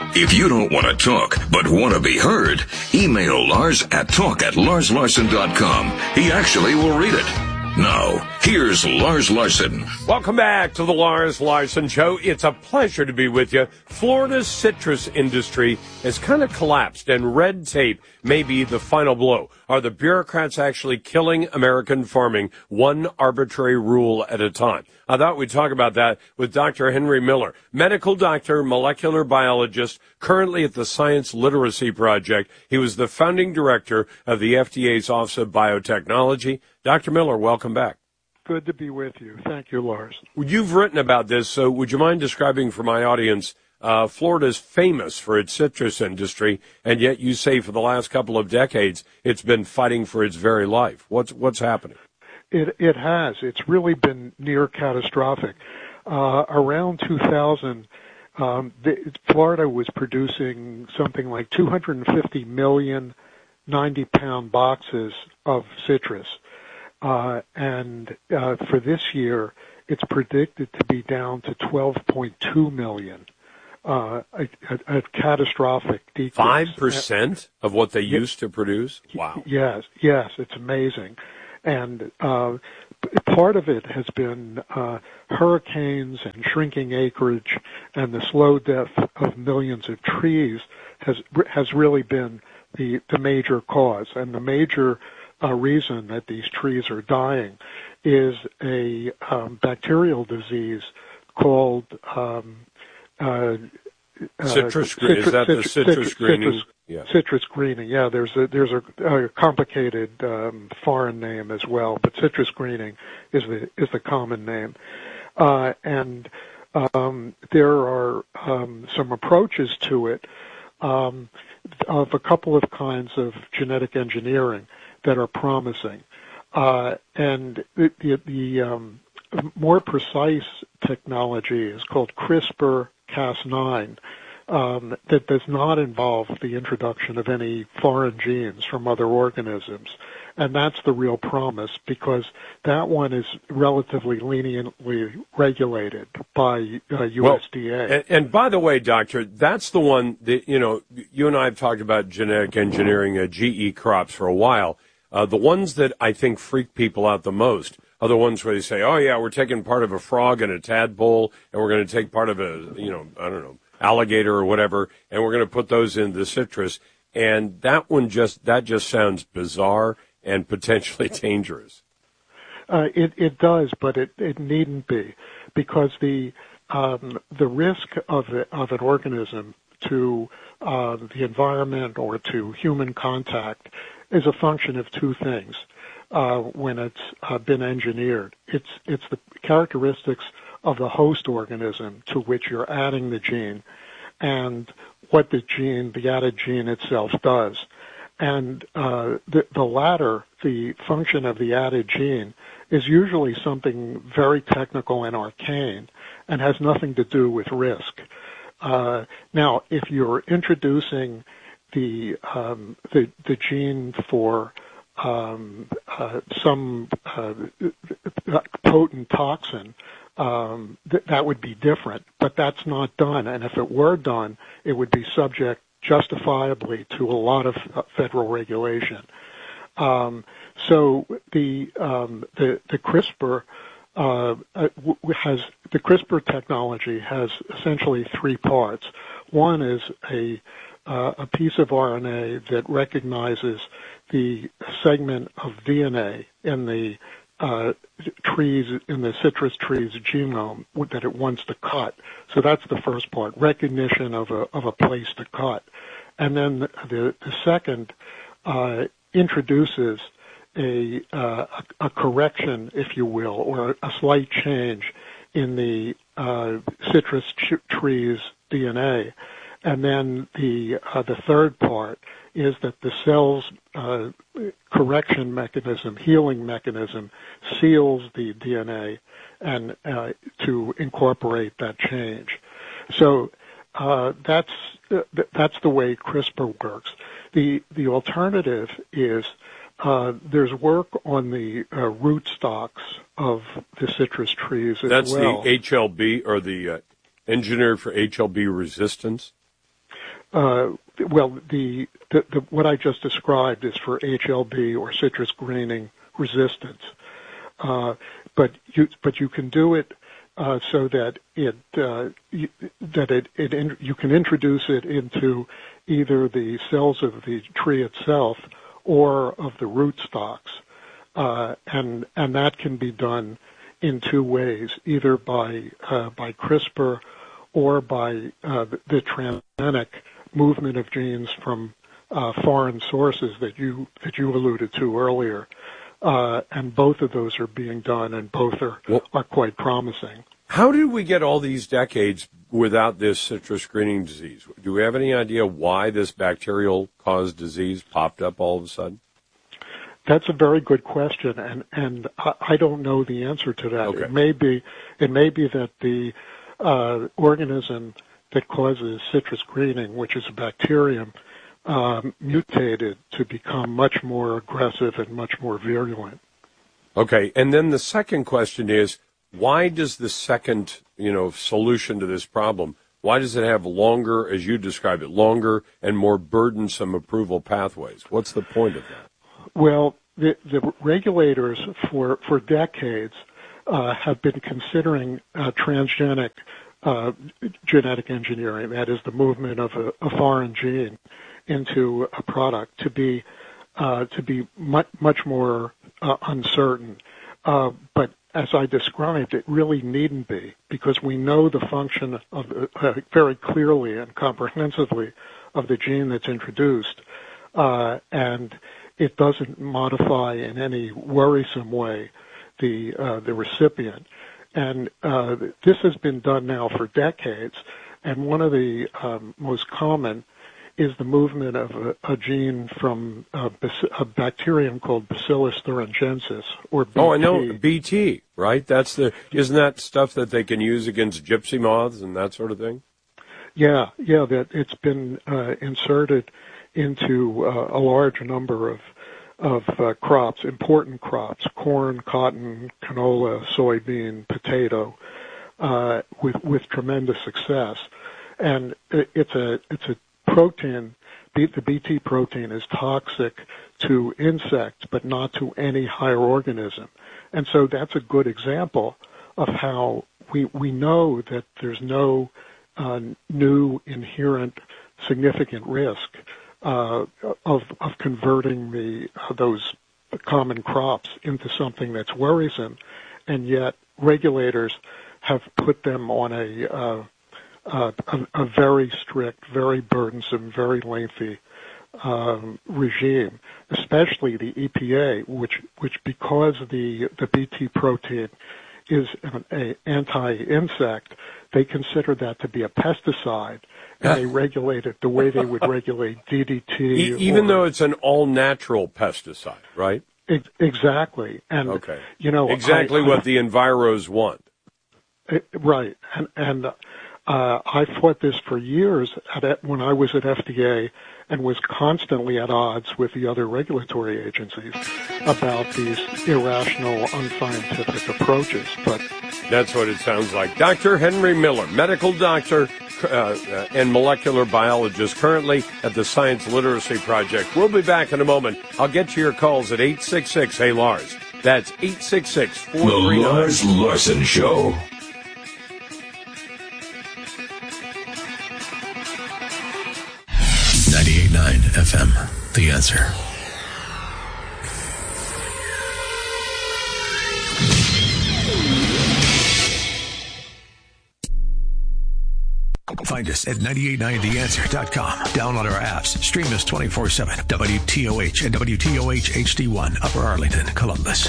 If you don't want to talk, but want to be heard, email Lars at talk@larslarson.com. He actually will read it. Now, here's Lars Larson. Welcome back to the Lars Larson Show. It's a pleasure to be with you. Florida's citrus industry has kind of collapsed, and red tape may be the final blow. Are the bureaucrats actually killing American farming one arbitrary rule at a time? I thought we'd talk about that with Dr. Henry Miller, medical doctor, molecular biologist, currently at the Science Literacy Project. He was the founding director of the FDA's Office of Biotechnology. Dr. Miller, welcome back. Good to be with you. Thank you, Lars. You've written about this, so would you mind describing for my audience, Florida's famous for its citrus industry, and yet you say for the last couple of decades it's been fighting for its very life. What's happening? It has. It's really been near catastrophic. Around 2000, Florida was producing something like 250 million 90-pound boxes of citrus. And for this year, it's predicted to be down to 12.2 million. A catastrophic decrease. 5% of what they used to produce? Wow. Yes, it's amazing. And part of it has been hurricanes and shrinking acreage, and the slow death of millions of trees has really been the major cause. And the major reason that these trees are dying is a bacterial disease called citrus greening. Is that the citrus greening? Yeah. Citrus greening. Yeah, there's a complicated foreign name as well, but citrus greening is the common name. And there are some approaches to it of a couple of kinds of genetic engineering that are promising. And the more precise technology is called CRISPR-Cas9, that does not involve the introduction of any foreign genes from other organisms. And that's the real promise, because that one is relatively leniently regulated by USDA. Well, and by the way, Doctor, that's the one that, you and I have talked about genetic engineering GE crops for a while. The ones that I think freak people out the most are the ones where they say, oh, yeah, we're taking part of a frog and a tadpole, and we're going to take part of alligator or whatever, and we're going to put those in the citrus. And that one just sounds bizarre and potentially dangerous. It does, but it needn't be, because the risk of an organism to the environment or to human contact is a function of two things. When it's been engineered, it's the characteristics of the host organism to which you're adding the gene, and what the added gene itself does. And the latter, the function of the added gene, is usually something very technical and arcane and has nothing to do with risk. Now, if you're introducing the gene for some potent toxin, that would be different, but that's not done. And if it were done, it would be subject justifiably to a lot of federal regulation. So the CRISPR the CRISPR technology has essentially three parts. One is a piece of RNA that recognizes the segment of DNA in the citrus tree's genome that it wants to cut. So that's the first part, recognition of a place to cut. And then the second introduces a correction, if you will, or a slight change in the citrus tree's DNA. And then the third part is that the cell's correction mechanism, healing mechanism, seals the DNA and to incorporate that change. So that's the way CRISPR works. The alternative is there's work on the rootstocks of the citrus trees as well. That's well. the HLB, or the engineered for HLB resistance? Well, the what I just described is for HLB or citrus greening resistance, but you can do it so that you can introduce it into either the cells of the tree itself or of the rootstocks, and that can be done in two ways, either by CRISPR or by the transgenic movement of genes from foreign sources that you alluded to earlier, and both of those are being done, and both are quite promising. How did we get all these decades without this citrus greening disease? Do we have any idea why this bacterial-caused disease popped up all of a sudden? That's a very good question, and I don't know the answer to that. Okay. It may be that the organism that causes citrus greening, which is a bacterium, mutated to become much more aggressive and much more virulent. Okay, and then the second question is, why does the second, solution to this problem, why does it have longer, as you describe it, longer and more burdensome approval pathways? What's the point of that? Well, the regulators for decades have been considering transgenic genetic engineering, that is the movement of a foreign gene into a product, to be much more uncertain. But as I described, it really needn't be, because we know the function of very clearly and comprehensively of the gene that's introduced, and it doesn't modify in any worrisome way the recipient. And this has been done now for decades, and one of the most common is the movement of a gene from a bacterium called Bacillus thuringiensis, or BT. Oh, I know, BT, right? Isn't that stuff that they can use against gypsy moths and that sort of thing? Yeah, that it's been inserted into a large number of crops, important crops, corn, cotton, canola, soybean, potato, with tremendous success. And it's a protein. The BT protein is toxic to insects, but not to any higher organism. And so that's a good example of how we know that there's no new inherent significant risk of converting those common crops into something that's worrisome, and yet regulators have put them on a very strict, very burdensome, very lengthy regime, especially the EPA, which because the BT protein is an anti-insect, they consider that to be a pesticide, and they regulate it the way they would regulate DDT. Even though it's an all-natural pesticide, right? Exactly. And, okay. Exactly what the enviros want. Right. And I fought this for years when I was at FDA and was constantly at odds with the other regulatory agencies about these irrational, unscientific approaches. But that's what it sounds like. Dr. Henry Miller, medical doctor and molecular biologist, currently at the Science Literacy Project. We'll be back in a moment. I'll get to your calls at 866-HEY-LARS. That's 866-439. The Lars Larson Show. FM, The Answer. Find us at 989theanswer.com. Download our apps. Stream us 24/7. WTOH and WTOH HD1, Upper Arlington, Columbus.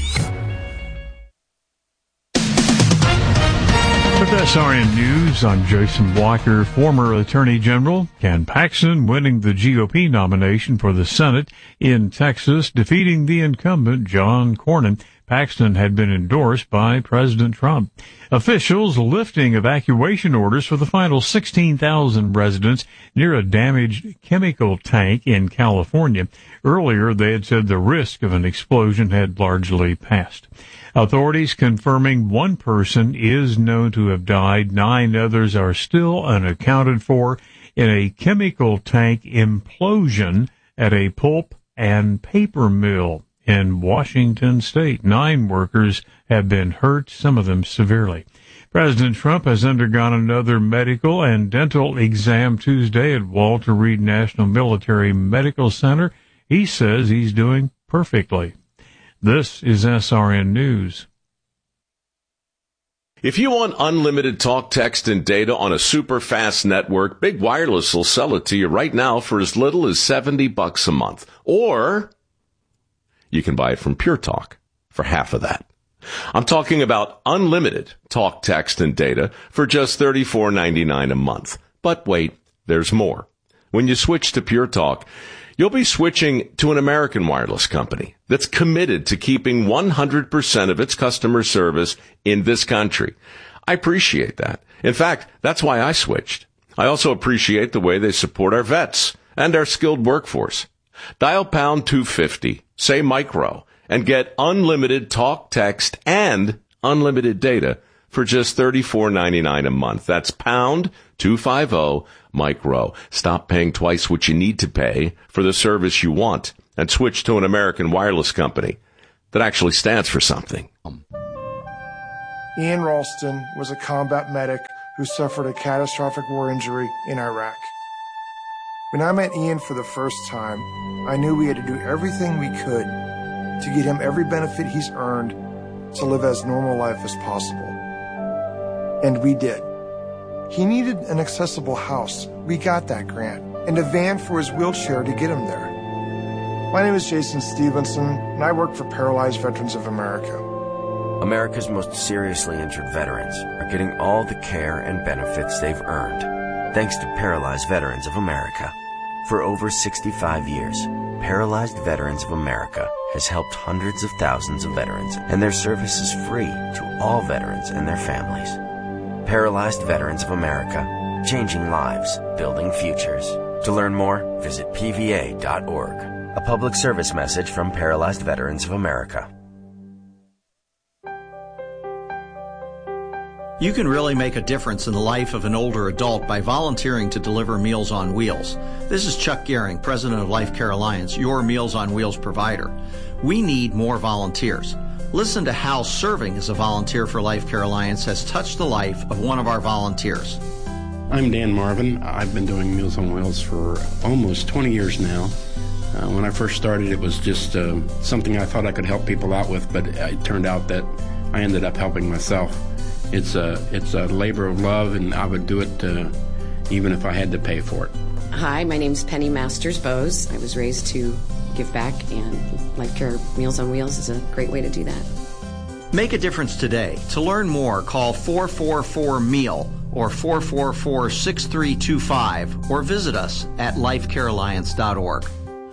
With SRN News, I'm Jason Blocker. Former Attorney General Ken Paxton winning the GOP nomination for the Senate in Texas, defeating the incumbent John Cornyn. Paxton had been endorsed by President Trump. Officials lifting evacuation orders for the final 16,000 residents near a damaged chemical tank in California. Earlier, they had said the risk of an explosion had largely passed. Authorities confirming one person is known to have died. 9 others are still unaccounted for in a chemical tank implosion at a pulp and paper mill in Washington State. 9 workers have been hurt, some of them severely. President Trump has undergone another medical and dental exam Tuesday at Walter Reed National Military Medical Center. He says he's doing perfectly. This is SRN News. If you want unlimited talk, text, and data on a super fast network, Big Wireless will sell it to you right now for as little as $70 a month. Or you can buy it from Pure Talk for half of that. I'm talking about unlimited talk, text, and data for just $34.99 a month. But wait, there's more. When you switch to Pure Talk, you'll be switching to an American wireless company that's committed to keeping 100% of its customer service in this country. I appreciate that. In fact, that's why I switched. I also appreciate the way they support our vets and our skilled workforce. Dial pound 250, say micro, and get unlimited talk, text, and unlimited data for just $34.99 a month. That's pound 250 micro. Stop paying twice what you need to pay for the service you want and switch to an American wireless company that actually stands for something. Ian Ralston was a combat medic who suffered a catastrophic war injury in Iraq. When I met Ian for the first time, I knew we had to do everything we could to get him every benefit he's earned to live as normal life as possible. And we did. He needed an accessible house. We got that grant. And a van for his wheelchair to get him there. My name is Jason Stevenson, and I work for Paralyzed Veterans of America. America's most seriously injured veterans are getting all the care and benefits they've earned, thanks to Paralyzed Veterans of America. For over 65 years, Paralyzed Veterans of America has helped hundreds of thousands of veterans, and their service is free to all veterans and their families. Paralyzed Veterans of America, changing lives, building futures. To learn more, visit pva.org. A public service message from Paralyzed Veterans of America. You can really make a difference in the life of an older adult by volunteering to deliver Meals on Wheels. This is Chuck Gehring, president of Life Care Alliance, your Meals on Wheels provider. We need more volunteers. Listen to how serving as a volunteer for Life Care Alliance has touched the life of one of our volunteers. I'm Dan Marvin. I've been doing Meals on Wheels for almost 20 years now. When I first started, it was just something I thought I could help people out with, but it turned out that I ended up helping myself. It's a labor of love, and I would do it even if I had to pay for it. Hi, my name's Penny Masters-Bose. I was raised to give back, and Life Care Meals on Wheels is a great way to do that. Make a difference today. To learn more, call 444-MEAL or 444-6325 or visit us at lifecarealliance.org.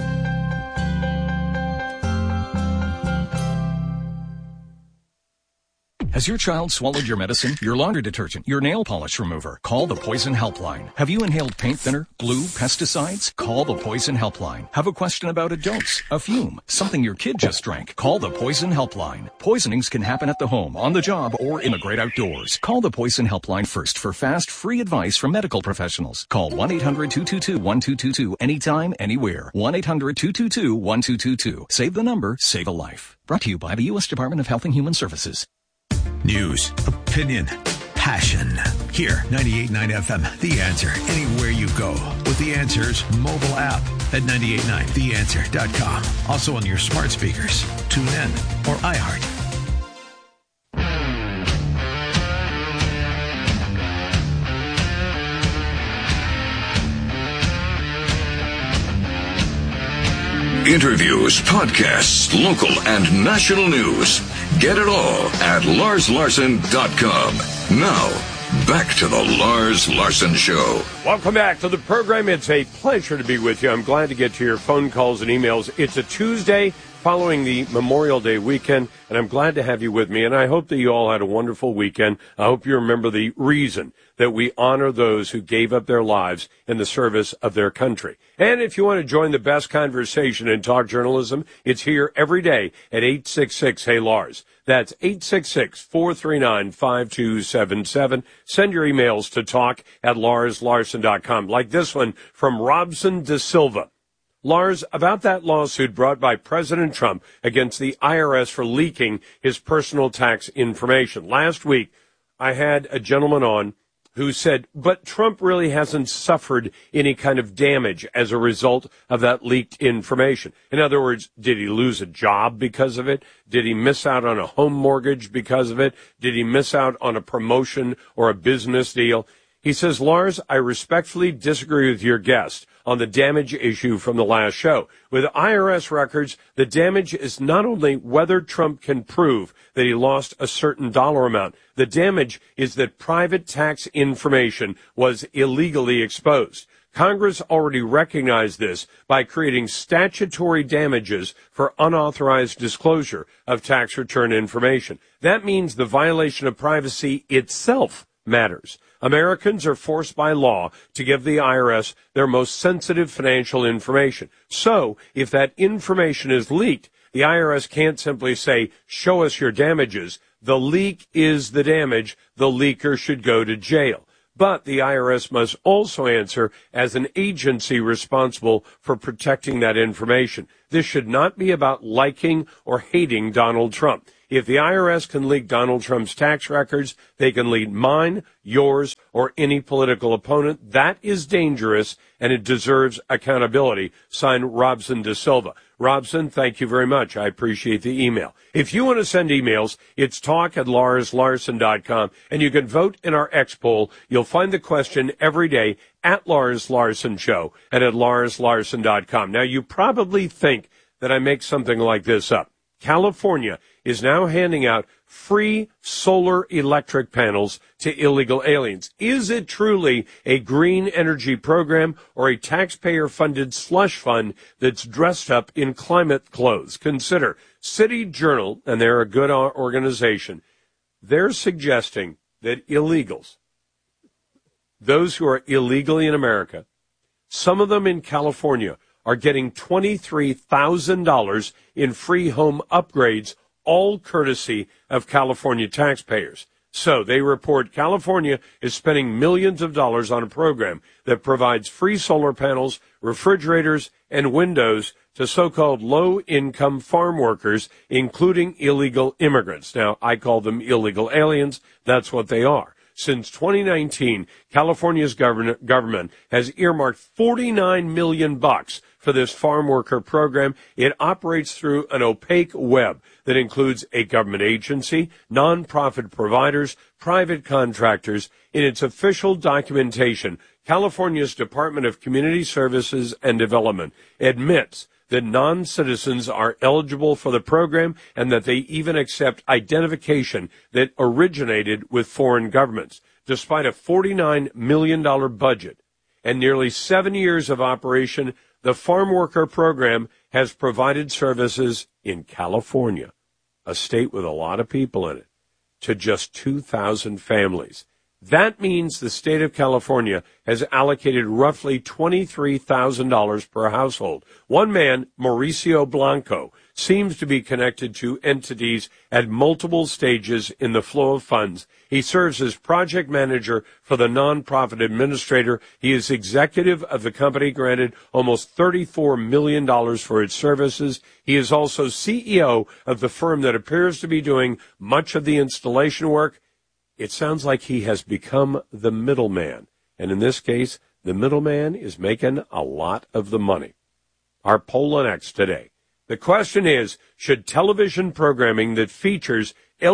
Has your child swallowed your medicine, your laundry detergent, your nail polish remover? Call the Poison Helpline. Have you inhaled paint thinner, glue, pesticides? Call the Poison Helpline. Have a question about a dose, a fume, something your kid just drank? Call the Poison Helpline. Poisonings can happen at the home, on the job, or in the great outdoors. Call the Poison Helpline first for fast, free advice from medical professionals. Call 1-800-222-1222 anytime, anywhere. 1-800-222-1222. Save the number, save a life. Brought to you by the U.S. Department of Health and Human Services. News, opinion, passion. Here, 98.9 FM, The Answer. Anywhere you go with The Answer's mobile app at 989theanswer.com. Also on your smart speakers, tune in, or iHeart. Interviews, podcasts, local and national news. Get it all at LarsLarson.com. Now, back to the Lars Larson Show. Welcome back to the program. It's a pleasure to be with you. I'm glad to get to your phone calls and emails. It's a Tuesday following the Memorial Day weekend, and I'm glad to have you with me, and I hope that you all had a wonderful weekend. I hope you remember the reason that we honor those who gave up their lives in the service of their country. And if you want to join the best conversation in talk journalism, it's here every day at 866-HEY-LARS. That's 866-439-5277. Send your emails to talk@LarsLarson.com, like this one from Robson De Silva. Lars, about that lawsuit brought by President Trump against the IRS for leaking his personal tax information. Last week, I had a gentleman on who said, but Trump really hasn't suffered any kind of damage as a result of that leaked information. In other words, did he lose a job because of it? Did he miss out on a home mortgage because of it? Did he miss out on a promotion or a business deal? He says, Lars, I respectfully disagree with your guest on the damage issue from the last show. With IRS records, the damage is not only whether Trump can prove that he lost a certain dollar amount. The damage is that private tax information was illegally exposed. Congress already recognized this by creating statutory damages for unauthorized disclosure of tax return information. That means the violation of privacy itself matters. Americans are forced by law to give the IRS their most sensitive financial information. So, if that information is leaked, the IRS can't simply say, show us your damages. The leak is the damage. The leaker should go to jail. But the IRS must also answer as an agency responsible for protecting that information. This should not be about liking or hating Donald Trump. If the IRS can leak Donald Trump's tax records, they can leak mine, yours, or any political opponent. That is dangerous, and it deserves accountability. Signed, Robson De Silva. Robson, thank you very much. I appreciate the email. If you want to send emails, it's talk@LarsLarson.com, and you can vote in our X poll. You'll find the question every day at Lars Larson Show and at LarsLarson.com. Now, you probably think that I make something like this up. California is now handing out free solar electric panels to illegal aliens. Is it truly a green energy program or a taxpayer-funded slush fund that's dressed up in climate clothes? Consider City Journal, and they're a good organization. They're suggesting that illegals, those who are illegally in America, some of them in California, are getting $23,000 in free home upgrades, all courtesy of California taxpayers. So they report California is spending millions of dollars on a program that provides free solar panels, refrigerators, and windows to so-called low-income farm workers, including illegal immigrants. Now, I call them illegal aliens. That's what they are. Since 2019, California's government has earmarked $49 million for this farm worker program. It operates through an opaque web that includes a government agency, nonprofit providers, private contractors. In its official documentation, California's Department of Community Services and Development admits that non-citizens are eligible for the program and that they even accept identification that originated with foreign governments. Despite a $49 million budget and nearly 7 years of operation, the farm worker program has provided services in California, a state with a lot of people in it, to just 2,000 families. That means the state of California has allocated roughly $23,000 per household. One man, Mauricio Blanco, seems to be connected to entities at multiple stages in the flow of funds. He serves as project manager for the nonprofit administrator. He is executive of the company, granted almost $34 million for its services. He is also CEO of the firm that appears to be doing much of the installation work. It sounds like he has become the middleman. And in this case, the middleman is making a lot of the money. Our poll on X today. The question is, should television programming that features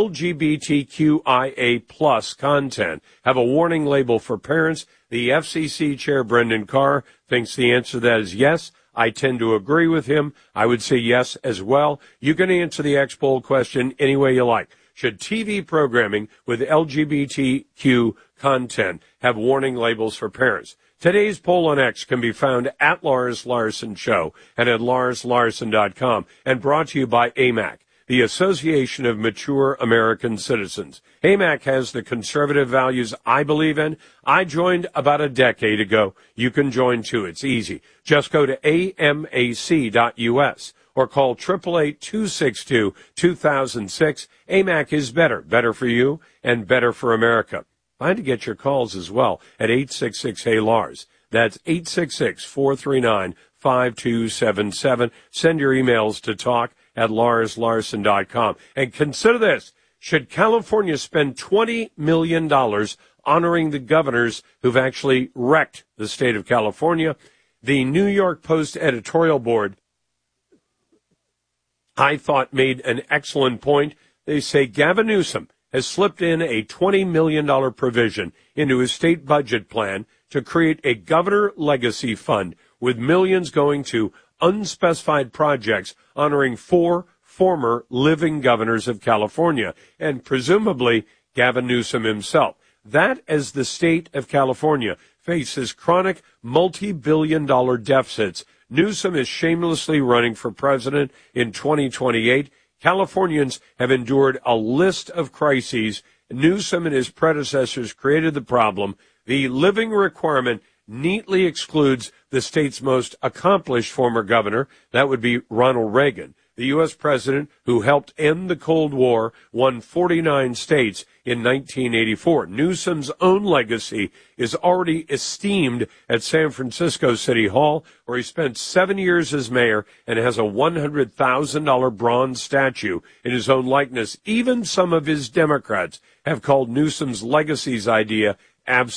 LGBTQIA plus content have a warning label for parents? The FCC chair, Brendan Carr, thinks the answer to that is yes. I tend to agree with him. I would say yes as well. You can answer the X poll question any way you like. Should TV programming with LGBTQ content have warning labels for parents? Today's poll on X can be found at Lars Larson Show and at LarsLarson.com, and brought to you by AMAC, the Association of Mature American Citizens. AMAC has the conservative values I believe in. I joined about a decade ago. You can join too. It's easy. Just go to amac.us. or call 888-262-2006. AMAC is better. Better for you and better for America. Find to get your calls as well at 866-HEY-LARS. That's 866-439-5277. Send your emails to talk@LarsLarson.com. And consider this. Should California spend $20 million honoring the governors who've actually wrecked the state of California? The New York Post editorial board, I thought, made an excellent point. They say Gavin Newsom has slipped in a $20 million provision into his state budget plan to create a governor legacy fund with millions going to unspecified projects honoring 4 former living governors of California, and presumably Gavin Newsom himself. That, as the state of California faces chronic multi-billion-dollar deficits, Newsom is shamelessly running for president in 2028. Californians have endured a list of crises. Newsom and his predecessors created the problem. The living requirement neatly excludes the state's most accomplished former governor. That would be Ronald Reagan, the U.S. president who helped end the Cold War, won 49 states in 1984. Newsom's own legacy is already esteemed at San Francisco City Hall, where he spent 7 years as mayor and has a $100,000 bronze statue in his own likeness. Even some of his Democrats have called Newsom's legacies idea absolutely